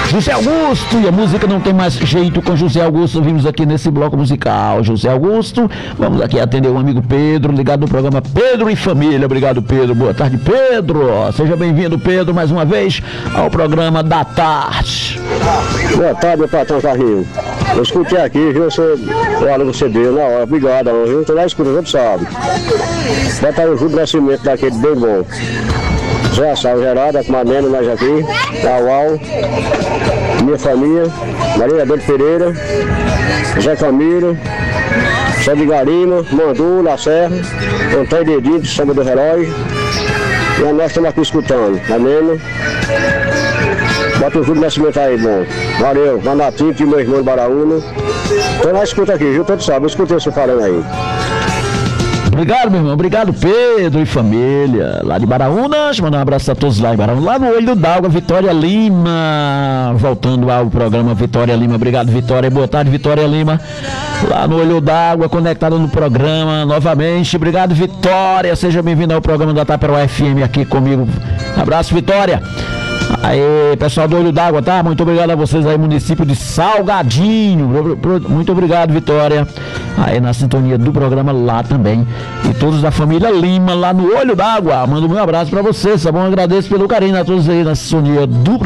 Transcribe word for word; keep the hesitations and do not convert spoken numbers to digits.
José Augusto, e a música não tem mais jeito com José Augusto. Vimos aqui nesse bloco musical José Augusto. Vamos aqui atender o amigo Pedro, ligado no programa Pedro e Família. Obrigado, Pedro. Boa tarde, Pedro. Seja bem-vindo, Pedro, mais uma vez ao programa da tarde. Boa tarde, meu patrão Carlinhos. Eu escutei aqui, viu? Você, olha, você deu na hora. Obrigado, viu? Tô lá escutando, você sabe. Bota aí o Júlio Nascimento daquele bem bom. Zé Salve Geraldo, com a Nena, nós aqui, da U A U, minha família, Maria Adolfo Pereira, Zé Camilo, Zé de Garima, Mandu, La Serra, Antônio Dedinho, de Samba do Herói, e nós estamos aqui escutando, a Nena. Bota o Júlio Nascimento aí, bom. Valeu, Manatinho, que meu irmão de Baraúna. Então nós escuta aqui, viu? Todos sabem, eu escutei você falando aí. Obrigado, meu irmão. Obrigado, Pedro e família. Lá de Baraúnas, mandar um abraço a todos lá em Baraúnas. Lá no Olho d'Água, Vitória Lima. Voltando ao programa Vitória Lima. Obrigado, Vitória. Boa tarde, Vitória Lima. Lá no Olho d'Água, conectado no programa novamente. Obrigado, Vitória. Seja bem-vindo ao programa da Taperoá F M aqui comigo. Abraço, Vitória. Aí, pessoal do Olho d'Água, tá? Muito obrigado a vocês aí, município de Salgadinho. Muito obrigado, Vitória. Aí na sintonia do programa lá também. E todos da família Lima, lá no Olho d'Água. Mando um abraço pra vocês, tá bom? Agradeço pelo carinho a todos aí na sintonia do programa.